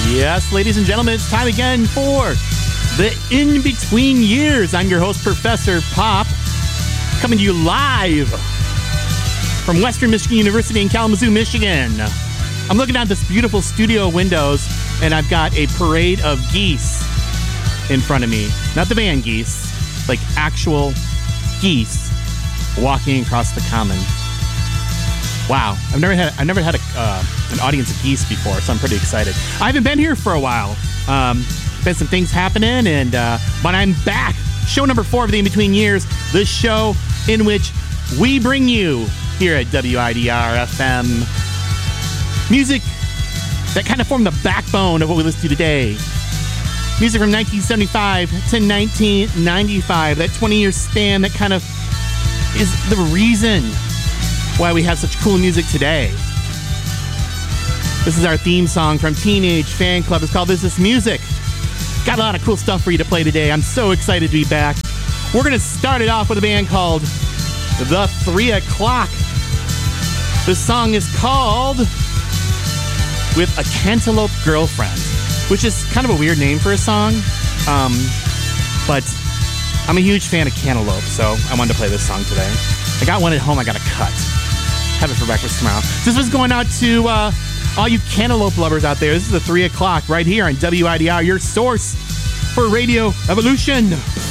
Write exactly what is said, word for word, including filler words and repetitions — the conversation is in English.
Yes, ladies and gentlemen, it's time again for the In Between Years. I'm your host, Professor Pop, coming to you live from Western Michigan University in Kalamazoo, Michigan. I'm looking out this beautiful studio windows, and I've got a parade of geese in front of me. Not the van geese, like actual geese walking across the common. Wow, I've never had I've never had a, uh, an audience of geese before, so I'm pretty excited. I haven't been here for a while. Um, been some things happening, and uh, but I'm back. Show number four of the In Between Years, the show in which we bring you here at W I D R F M music that kind of formed the backbone of what we listen to today. Music from nineteen seventy-five to nineteen ninety-five, that twenty-year span that kind of is the reason why we have such cool music today. This is our theme song from Teenage Fan Club. It's called This Is Music. Got a lot of cool stuff for you to play today. I'm so excited to be back. We're going to start it off with a band called The Three O'Clock. The song is called With a Cantaloupe Girlfriend, which is kind of a weird name for a song. Um, but I'm a huge fan of cantaloupe, so I wanted to play this song today. I got one at home I got to cut. Have it for breakfast tomorrow. This was going out to uh, all you cantaloupe lovers out there. This is the three o'clock right here on W I D R, your source for Radio Evolution.